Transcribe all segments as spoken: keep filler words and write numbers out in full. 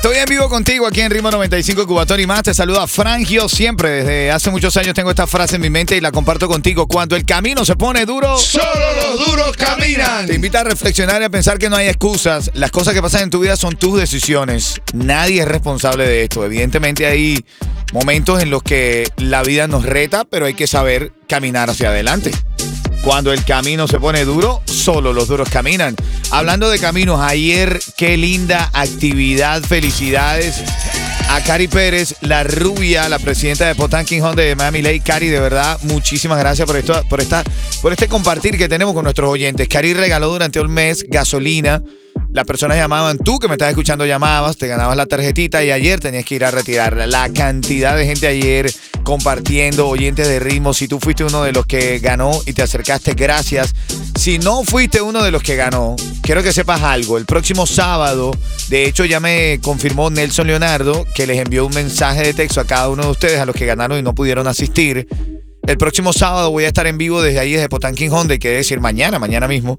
Estoy en vivo contigo aquí en Ritmo noventa y cinco Cubatón y más. Te saluda Frangio. Siempre, desde hace muchos años tengo esta frase en mi mente y la comparto contigo. Cuando el camino se pone duro, solo los duros caminan. Te invita a reflexionar y a pensar que no hay excusas. Las cosas que pasan en tu vida son tus decisiones. Nadie es responsable de esto. Evidentemente hay momentos en los que la vida nos reta, pero hay que saber caminar hacia adelante. Cuando el camino se pone duro, solo los duros caminan. Hablando de caminos, ayer qué linda actividad. Felicidades a Cari Pérez, la rubia, la presidenta de Potanking Honda de Miami-Dade. Cari, de verdad, muchísimas gracias por esto, por esta, por este compartir que tenemos con nuestros oyentes. Cari regaló durante un mes gasolina. Las personas llamaban, tú que me estás escuchando llamabas, te ganabas la tarjetita y ayer tenías que ir a retirarla. La cantidad de gente ayer compartiendo, oyentes de Ritmo. Si tú fuiste uno de los que ganó y te acercaste, gracias. Si no fuiste uno de los que ganó, quiero que sepas algo. El próximo sábado, de hecho ya me confirmó Nelson Leonardo que les envió un mensaje de texto a cada uno de ustedes, a los que ganaron y no pudieron asistir. El próximo sábado voy a estar en vivo desde ahí, desde Potanking Honda, y quiere decir mañana, mañana mismo.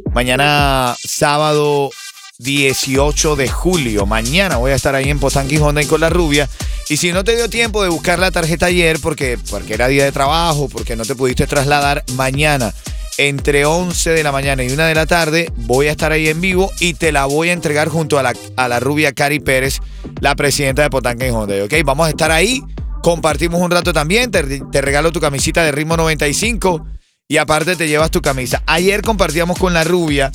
Mañana, sábado dieciocho de julio. Mañana voy a estar ahí en Potanking Honda y con la rubia. Y si no te dio tiempo de buscar la tarjeta ayer porque, porque era día de trabajo, porque no te pudiste trasladar, mañana entre once de la mañana y una de la tarde voy a estar ahí en vivo y te la voy a entregar junto a la, a la rubia Cari Pérez, la presidenta de Potanking Honda. ¿Ok? Vamos a estar ahí. Compartimos un rato también. Te, te regalo tu camisita de Ritmo noventa y cinco. Y aparte te llevas tu camisa. Ayer compartíamos con la rubia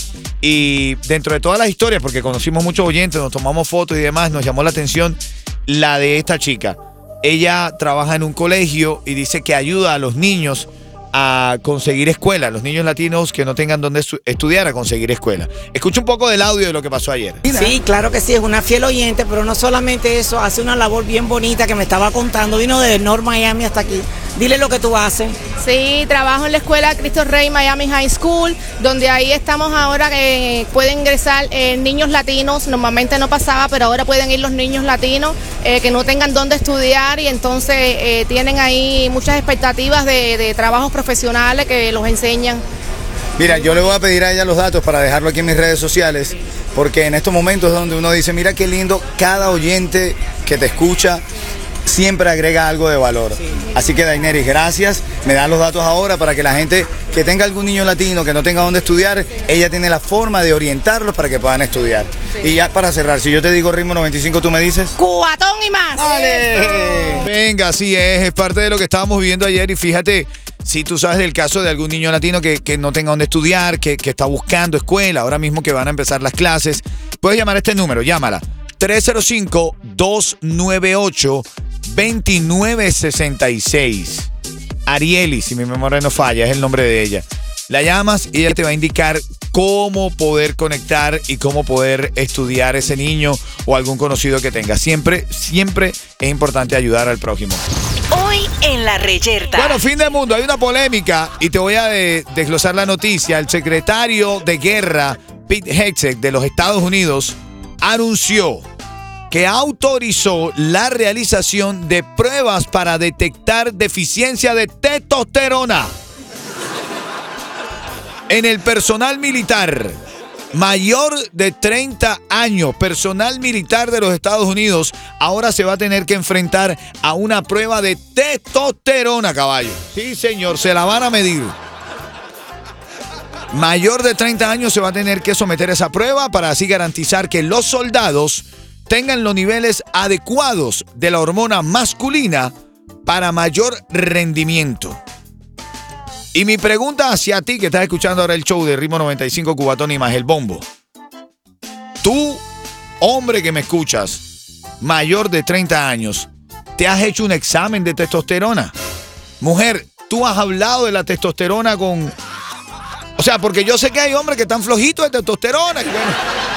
y dentro de todas las historias, porque conocimos muchos oyentes, nos tomamos fotos y demás, nos llamó la atención la de esta chica. Ella trabaja en un colegio y dice que ayuda a los niños a conseguir escuela, los niños latinos que no tengan donde estudiar, a conseguir escuela. Escucha un poco del audio de lo que pasó ayer. Sí, claro que sí, es una fiel oyente, pero no solamente eso, hace una labor bien bonita que me estaba contando, vino de North Miami hasta aquí. Dile lo que tú haces. Sí, trabajo en la escuela Cristo Rey Miami High School, donde ahí estamos ahora que pueden ingresar eh, niños latinos, normalmente no pasaba, pero ahora pueden ir los niños latinos eh, que no tengan dónde estudiar y entonces eh, tienen ahí muchas expectativas de, de trabajos profesionales que los enseñan. Mira, yo le voy a pedir a ella los datos para dejarlo aquí en mis redes sociales, porque en estos momentos donde uno dice, mira qué lindo, cada oyente que te escucha siempre agrega algo de valor. Sí. Así que, Daineris, gracias. Me dan los datos ahora para que la gente que tenga algún niño latino que no tenga dónde estudiar, ella tiene la forma de orientarlos para que puedan estudiar. Sí. Y ya para cerrar, si yo te digo Ritmo noventa y cinco, ¿tú me dices? Cubatón y más. ¡Dale! Venga, así es, es parte de lo que estábamos viendo ayer y fíjate, si tú sabes del caso de algún niño latino que, que no tenga dónde estudiar, que, que está buscando escuela, ahora mismo que van a empezar las clases, puedes llamar a este número, llámala. tres cero cinco, dos nueve ocho, dos nueve seis seis. Arieli, si mi memoria no falla, es el nombre de ella. La llamas y ella te va a indicar cómo poder conectar y cómo poder estudiar ese niño o algún conocido que tenga. Siempre, siempre es importante ayudar al prójimo. Hoy en La Reyerta. Bueno, fin del mundo, hay una polémica y te voy a de, desglosar la noticia. El secretario de Guerra, Pete Hegseth, de los Estados Unidos, anunció que autorizó la realización de pruebas para detectar deficiencia de testosterona en el personal militar mayor de treinta años. Personal militar de los Estados Unidos ahora se va a tener que enfrentar a una prueba de testosterona, caballo. Sí, señor, se la van a medir. Mayor de treinta años se va a tener que someter a esa prueba para así garantizar que los soldados tengan los niveles adecuados de la hormona masculina para mayor rendimiento. Y mi pregunta hacia ti que estás escuchando ahora el show de Ritmo noventa y cinco Cubatón y más, el bombo. Tú, hombre que me escuchas, mayor de treinta años, ¿te has hecho un examen de testosterona? Mujer, ¿tú has hablado de la testosterona con...? O sea, porque yo sé que hay hombres que están flojitos de testosterona. Que bueno,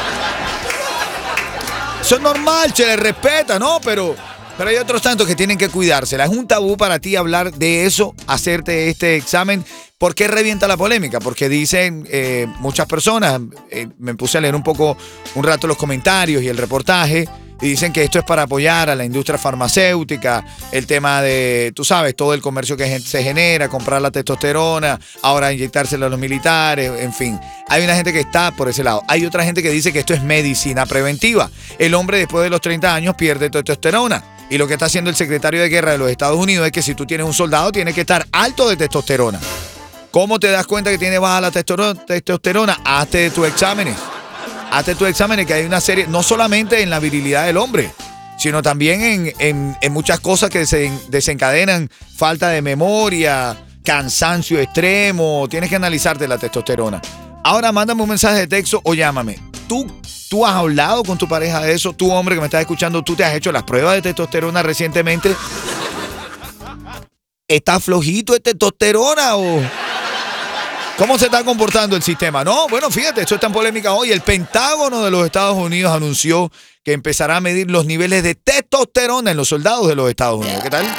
eso es normal, se les respeta, ¿no? Pero, pero hay otros tantos que tienen que cuidársela. Es un tabú para ti hablar de eso, hacerte este examen. ¿Por qué revienta la polémica? Porque dicen eh, muchas personas, eh, me puse a leer un poco, un rato los comentarios y el reportaje, y dicen que esto es para apoyar a la industria farmacéutica, el tema de, tú sabes, todo el comercio que se genera, comprar la testosterona, ahora inyectársela a los militares, en fin. Hay una gente que está por ese lado. Hay otra gente que dice que esto es medicina preventiva. El hombre después de los treinta años pierde testosterona. Y lo que está haciendo el secretario de Guerra de los Estados Unidos es que si tú tienes un soldado, tienes que estar alto de testosterona. ¿Cómo te das cuenta que tienes baja la testosterona? Hazte tus exámenes. Hazte tus exámenes, que hay una serie, no solamente en la virilidad del hombre, sino también en, en, en muchas cosas que se desencadenan, falta de memoria, cansancio extremo, tienes que analizarte la testosterona. Ahora mándame un mensaje de texto o llámame. ¿Tú, tú has hablado con tu pareja de eso? Tú, hombre que me estás escuchando, ¿tú te has hecho las pruebas de testosterona recientemente? ¿Está flojito de testosterona o...? ¿Cómo se está comportando el sistema? No, bueno, fíjate, esto está en polémica hoy. El Pentágono de los Estados Unidos anunció que empezará a medir los niveles de testosterona en los soldados de los Estados Unidos. ¿Qué tal?